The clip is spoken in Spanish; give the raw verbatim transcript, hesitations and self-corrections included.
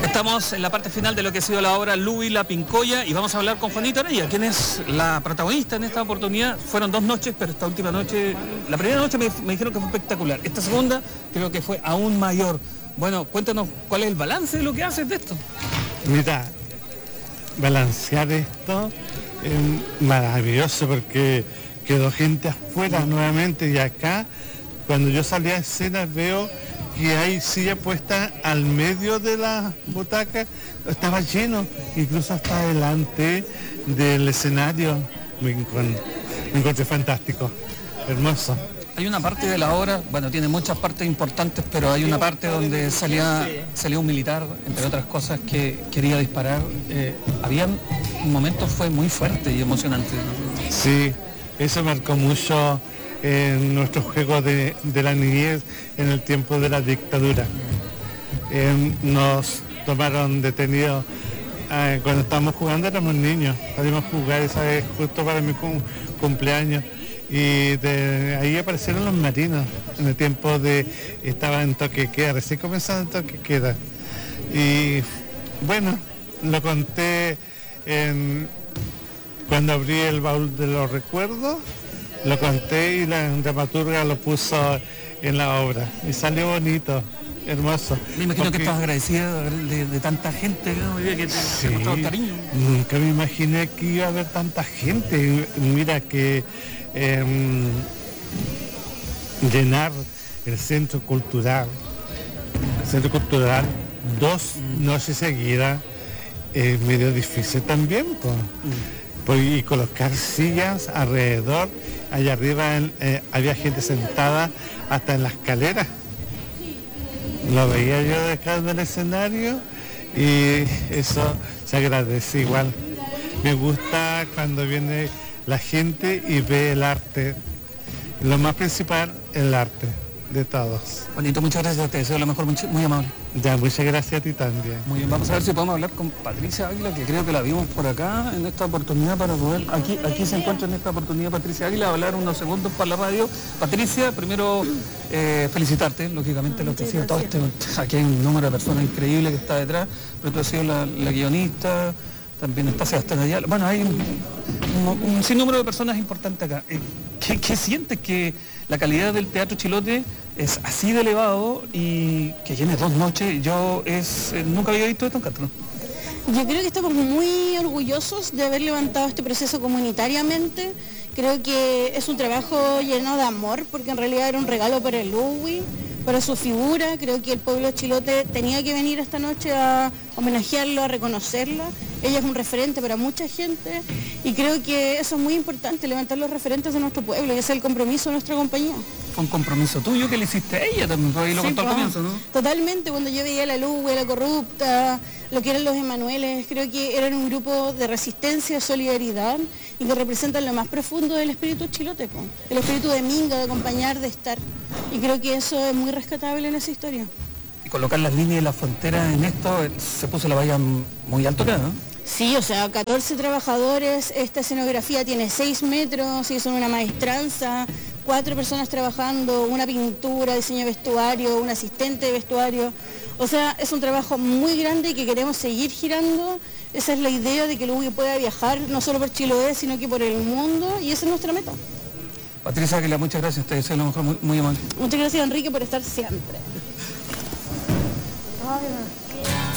Estamos en la parte final de lo que ha sido la obra Lubi la Pincoya y vamos a hablar con Juanita Araya, quien es la protagonista en esta oportunidad. Fueron dos noches, pero esta última noche, la primera noche me, me dijeron que fue espectacular. Esta segunda creo que fue aún mayor. Bueno, cuéntanos cuál es el balance de lo que haces de esto. Mira, balancear esto es maravilloso porque quedó gente afuera nuevamente y acá, cuando yo salí a escena veo que hay silla puesta al medio de la butaca, estaba lleno, incluso hasta adelante del escenario. Me encontré, me encontré fantástico, hermoso. Hay una parte de la obra, bueno, tiene muchas partes importantes, pero hay una parte donde salía, salía un militar, entre otras cosas, que quería disparar. Eh, había un momento, fue muy fuerte y emocionante. Sí, eso marcó mucho en nuestros juegos de, de la niñez en el tiempo de la dictadura. Eh, nos tomaron detenidos eh, cuando estábamos jugando, éramos niños, salimos a jugar esa vez justo para mi cum, cumpleaños y de ahí aparecieron los marinos en el tiempo de, estaba en toque de queda, recién comenzando en toque de queda. Y bueno, lo conté en, cuando abrí el baúl de los recuerdos. Lo conté y la dramaturga lo puso en la obra y salió bonito, hermoso. Me imagino porque que estás agradecida de, de tanta gente, ¿no? Que te, sí, te mostró cariño. Nunca me imaginé que iba a haber tanta gente. Mira que eh, llenar el centro cultural, el centro cultural dos mm. noches seguidas es medio difícil también, pues. Mm. Y colocar sillas alrededor, allá arriba eh, había gente sentada hasta en la escalera. Lo veía yo de acá del escenario y eso se agradece igual. Me gusta cuando viene la gente y ve el arte. Lo más principal, el arte de todos. Juanito, muchas gracias, te deseo lo mejor, muy, muy amable. Ya, muchas gracias a ti también. Muy bien, vamos a ver si podemos hablar con Patricia Águila, que creo que la vimos por acá en esta oportunidad para poder, aquí, aquí se encuentra en esta oportunidad Patricia Águila, a hablar unos segundos para la radio. Patricia, primero eh, felicitarte, lógicamente lo que ha sido todo este, aquí hay un número de personas increíble que está detrás, pero tú has sido la, la guionista, también está Sebastián Ayala, bueno, hay un, un, un sinnúmero de personas importantes acá. ¿Qué, qué sientes que la calidad del Teatro Chilote es así de elevado y que llene dos noches? Yo es eh, nunca había visto esto en Castro. Yo creo que estamos muy orgullosos de haber levantado este proceso comunitariamente. Creo que es un trabajo lleno de amor, porque en realidad era un regalo para el Lubi, para su figura. Creo que el pueblo chilote tenía que venir esta noche a homenajearlo, a reconocerla. Ella es un referente para mucha gente y creo que eso es muy importante, levantar los referentes de nuestro pueblo, y ese es el compromiso de nuestra compañía. Fue un compromiso tuyo que le hiciste a ella también, por ahí lo sí, contó al comienzo, ¿no? Totalmente, cuando yo veía a la Luz, a la Corrupta, lo que eran los Emanueles, creo que eran un grupo de resistencia, de solidaridad y que representan lo más profundo del espíritu chilote, el espíritu de minga, de acompañar, de estar. Y creo que eso es muy rescatable en esa historia. Y colocar las líneas de la frontera en esto, se puso la valla muy alto acá, ¿no? Sí, o sea, catorce trabajadores, esta escenografía tiene seis metros, y son una maestranza, cuatro personas trabajando, una pintura, diseño de vestuario, un asistente de vestuario. O sea, es un trabajo muy grande y que queremos seguir girando. Esa es la idea de que el Lubi pueda viajar no solo por Chiloé, sino que por el mundo, y esa es nuestra meta. Patricia Águila, muchas gracias, te deseo lo mejor, muy, muy amable. Muchas gracias, Enrique, por estar siempre. Ay,